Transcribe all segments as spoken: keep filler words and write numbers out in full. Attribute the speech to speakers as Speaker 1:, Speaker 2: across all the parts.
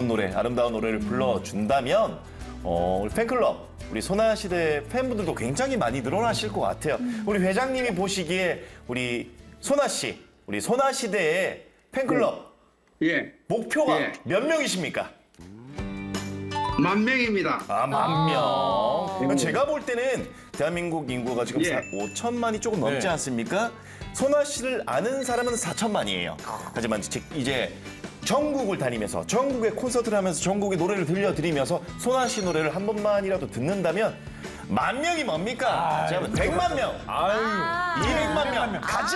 Speaker 1: 노래, 아름다운 노래를 불러준다면 어, 우리 팬클럽, 우리 소나시대 팬분들도 굉장히 많이 늘어나실 것 같아요. 음. 우리 회장님이 보시기에 우리 소나 씨, 우리 소나시대의 팬클럽
Speaker 2: 예.
Speaker 1: 목표가
Speaker 2: 예.
Speaker 1: 몇 명이십니까?
Speaker 2: 만 명입니다.
Speaker 1: 아, 만 명. 아. 제가 볼 때는 대한민국 인구가 지금
Speaker 2: 예.
Speaker 1: 오천만이 조금 넘지
Speaker 3: 네.
Speaker 1: 않습니까? 소나 씨를 아는 사람은 사천만이에요. 하지만 이제 전국을 다니면서 전국에 콘서트를 하면서 전국의 노래를 들려드리면서 소나 씨 노래를 한 번만이라도 듣는다면 만 명이 뭡니까? 제가 보면 백만 명,
Speaker 3: 아유.
Speaker 1: 이백만 명, 가자!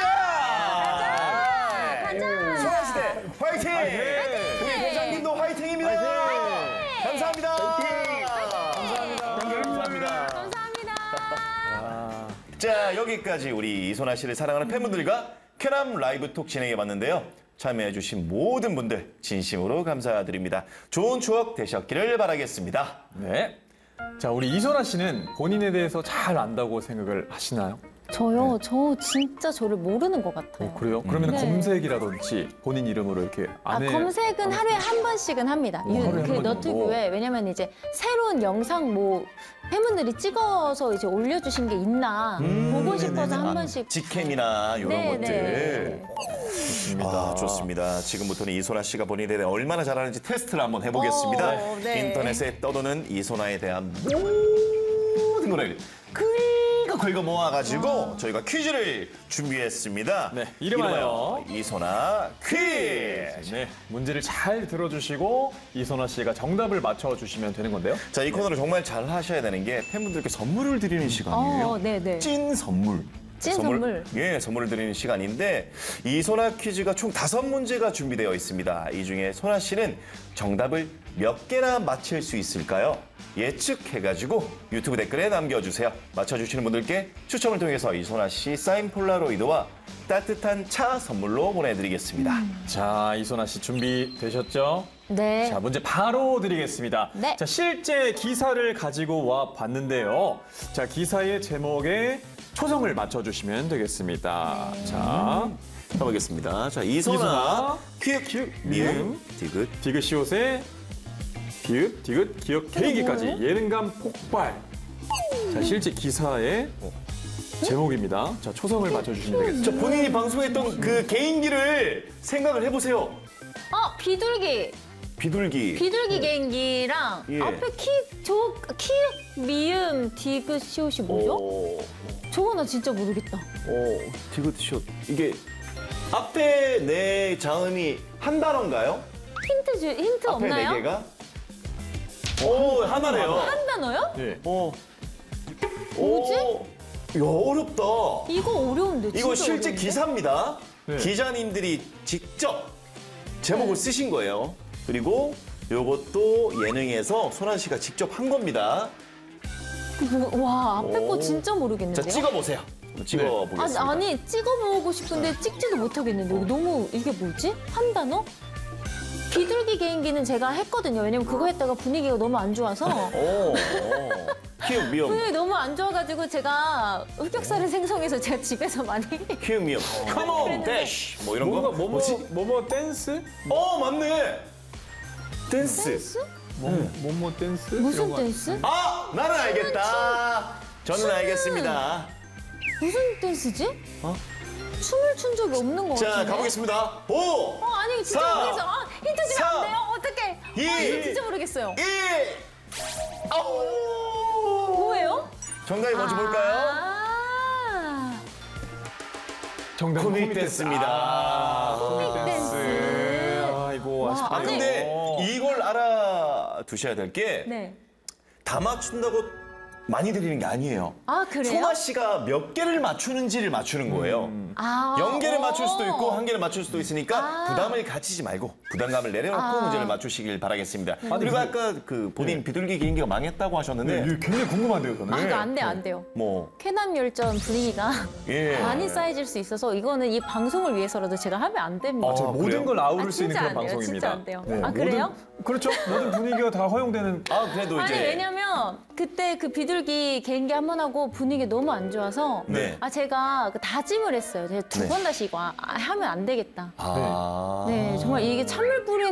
Speaker 4: 가자!
Speaker 1: 소나 시대 화이팅! 우리 회장님도 화이팅입니다. 감사합니다. 감사합니다. 감사합니다.
Speaker 4: 감사합니다.
Speaker 1: 자, 여기까지 우리 이소나 씨를 사랑하는 팬분들과 쾌남 라이브톡 진행해봤는데요. 참여해주신 모든 분들 진심으로 감사드립니다. 좋은 추억 되셨기를 바라겠습니다.
Speaker 3: 네. 자, 우리 이소나 씨는 본인에 대해서 잘 안다고 생각을 하시나요?
Speaker 4: 저요? 저 진짜 저를 모르는 것 같아요.
Speaker 3: 어, 그래요? 그러면
Speaker 4: 네.
Speaker 3: 검색이라든지 본인 이름으로 이렇게
Speaker 4: 아,
Speaker 3: 안 해.
Speaker 4: 검색은 하루에 한 번씩은 합니다.
Speaker 3: 어,
Speaker 4: 유-
Speaker 3: 하루에
Speaker 4: 그
Speaker 3: 한 번이요?
Speaker 4: 너튜브에 왜냐면 이제 새로운 영상 뭐 팬분들이 찍어서 이제 올려주신 게 있나 보고 싶어서
Speaker 1: 네네네.
Speaker 4: 한
Speaker 1: 아,
Speaker 4: 번씩.
Speaker 1: 직캠이나 이런
Speaker 4: 네,
Speaker 1: 것들.
Speaker 4: 네.
Speaker 3: 좋습니다.
Speaker 1: 아, 좋습니다. 지금부터는 이소나 씨가 본인에 대해 얼마나 잘하는지 테스트를 한번 해보겠습니다.
Speaker 4: 어, 네.
Speaker 1: 인터넷에 떠도는 이소나에 대한 모든 노래를 긁어 긁어 모아가지고 저희가 퀴즈를 준비했습니다.
Speaker 3: 네, 이름하여
Speaker 1: 이소나 퀴즈.
Speaker 3: 네, 문제를 잘 들어주시고 이소나 씨가 정답을 맞춰주시면 되는 건데요.
Speaker 1: 자, 이 코너를 정말 잘 하셔야 되는 게 팬분들께 선물을 드리는 시간이에요.
Speaker 4: 어, 네네.
Speaker 1: 찐 선물.
Speaker 4: 찐 선물.
Speaker 1: 예, 선물을 드리는 시간인데 이소나 퀴즈가 총 다섯 문제가 준비되어 있습니다. 이 중에 소나 씨는 정답을 몇 개나 맞힐 수 있을까요? 예측해가지고 유튜브 댓글에 남겨주세요. 맞춰주시는 분들께 추첨을 통해서 이소나 씨 사인 폴라로이드와 따뜻한 차 선물로 보내드리겠습니다.
Speaker 3: 자, 이소나 씨 준비되셨죠?
Speaker 4: 네.
Speaker 3: 자, 문제 바로 드리겠습니다.
Speaker 4: 네.
Speaker 3: 자, 실제 기사를 가지고 와 봤는데요. 자, 기사의 제목에 초성을 맞춰주시면 되겠습니다.
Speaker 4: 네.
Speaker 3: 자,
Speaker 1: 가보겠습니다. 자, 이소나,
Speaker 3: 이소나,
Speaker 1: 퀴읓,
Speaker 3: 퀴읓,
Speaker 1: 미음,
Speaker 3: 미음,
Speaker 1: 디귿.
Speaker 3: 디귿시옷의 디귿, 디귿, 기억, 계기까지
Speaker 4: 뭐예요?
Speaker 3: 예능감 폭발. 자, 실제 기사의 제목입니다. 자, 초성을 맞춰주시면 되겠습니다.
Speaker 1: 저 본인이 방송했던 그 개인기를 생각을 해보세요.
Speaker 4: 어, 비둘기.
Speaker 1: 비둘기.
Speaker 4: 비둘기 개인기랑
Speaker 1: 예.
Speaker 4: 앞에 키, 저, 키, 미음, 디귿, 시옷이 뭐죠?
Speaker 1: 오,
Speaker 4: 저거 나 진짜 모르겠다.
Speaker 1: 오, 디귿 숏. 이게 앞에 네 자음이 한 단어인가요?
Speaker 4: 힌트 주, 힌트
Speaker 1: 앞에
Speaker 4: 없나요?
Speaker 1: 네 개가? 오, 하나래요.
Speaker 4: 한 단어요?
Speaker 3: 네.
Speaker 1: 어.
Speaker 4: 뭐지?
Speaker 1: 오, 야, 어렵다.
Speaker 4: 이거 어려운데, 진짜
Speaker 1: 이거 실제
Speaker 4: 어려운데?
Speaker 1: 기사입니다.
Speaker 3: 네.
Speaker 1: 기자님들이 직접 제목을
Speaker 4: 네.
Speaker 1: 쓰신 거예요. 그리고 요것도 예능에서 소란 씨가 직접 한 겁니다.
Speaker 4: 뭐, 와, 앞에 거
Speaker 1: 오.
Speaker 4: 진짜
Speaker 1: 자,
Speaker 4: 모르겠는데요?
Speaker 1: 찍어보세요. 찍어보겠습니다.
Speaker 4: 아니, 아니, 찍어보고 싶은데 찍지도 못하겠는데. 이거 너무, 이게 뭐지? 한 단어? 비둘기 개인기는 제가 했거든요. 왜냐면 그거 했다가 분위기가 너무 안 좋아서.
Speaker 1: 오, 오. 키읔 미음,
Speaker 4: 분위기 너무 안 좋아가지고 제가 흑역사를 생성해서 제가 집에서 많이.
Speaker 1: 키읔 미음. Come on, dash. 뭐 이런 거.
Speaker 3: 뭐가, 뭐뭐,
Speaker 1: 뭐지?
Speaker 3: 뭐뭐 댄스?
Speaker 1: 어, 맞네. 댄스.
Speaker 4: 댄스?
Speaker 3: 뭐, 뭐뭐 댄스?
Speaker 4: 무슨
Speaker 3: 이런 거.
Speaker 4: 댄스?
Speaker 1: 아, 나는 알겠다. 저는 알겠습니다.
Speaker 4: 무슨 댄스지? 춤을 춘 적이 없는 것
Speaker 1: 자,
Speaker 4: 같은데.
Speaker 1: 가보겠습니다. 오,
Speaker 4: 어, 아니, 진짜
Speaker 1: 사,
Speaker 4: 모르겠어. 아, 힌트 주면
Speaker 1: 사,
Speaker 4: 안 돼요? 어떡해.
Speaker 1: 이,
Speaker 4: 아, 이거 진짜 모르겠어요.
Speaker 1: 일. 아우.
Speaker 4: 뭐예요?
Speaker 1: 정답이 뭔지 볼까요?
Speaker 4: 아,
Speaker 3: 정답
Speaker 1: 코믹 댄스입니다.
Speaker 4: 코믹 댄스.
Speaker 3: 아이고,
Speaker 4: 와,
Speaker 3: 아쉽다.
Speaker 1: 아, 근데 이걸 알아두셔야 될 게 다
Speaker 4: 네.
Speaker 1: 맞춘다고 많이 드리는 게 아니에요.
Speaker 4: 아, 그래요?
Speaker 1: 소나 씨가 몇 개를 맞추는지를 맞추는 거예요.
Speaker 4: 아,
Speaker 1: 영 개를
Speaker 4: 어.
Speaker 1: 맞출 수도 있고 한 개를 맞출 수도 있으니까
Speaker 4: 아.
Speaker 1: 부담을 가지지 말고 부담감을 내려놓고
Speaker 4: 아.
Speaker 1: 문제를 맞추시길 바라겠습니다.
Speaker 4: 네.
Speaker 1: 그리고 아까 그 본인 비둘기 개인기가 망했다고 하셨는데
Speaker 3: 네, 이거 굉장히 궁금한데요, 저는.
Speaker 4: 아, 이거 안 돼요, 안 돼요.
Speaker 1: 뭐
Speaker 4: 쾌남 열전 분위기가
Speaker 1: 예.
Speaker 4: 많이 쌓여질 수 있어서 이거는 이 방송을 위해서라도 제가 하면 안 됩니다.
Speaker 3: 아, 저
Speaker 1: 아,
Speaker 3: 모든
Speaker 1: 그래요?
Speaker 3: 걸 아우를
Speaker 4: 아,
Speaker 3: 수 있는
Speaker 4: 진짜
Speaker 3: 그런
Speaker 4: 안 돼요,
Speaker 3: 방송입니다.
Speaker 4: 진짜 안 돼요. 아,
Speaker 3: 모든-
Speaker 4: 그래요?
Speaker 3: 그렇죠. 모든 분위기가 다 허용되는.
Speaker 1: 아 그래도
Speaker 4: 아니,
Speaker 1: 이제
Speaker 4: 왜냐면 그때 그 비둘기 개인기 한 번 하고 분위기 너무 안 좋아서
Speaker 1: 네.
Speaker 4: 아, 제가 그 다짐을 했어요. 제가 두
Speaker 1: 네.
Speaker 4: 번 다시 이거 아- 아, 하면 안 되겠다.
Speaker 1: 아.
Speaker 4: 네, 정말 이게 찬물 뿌리는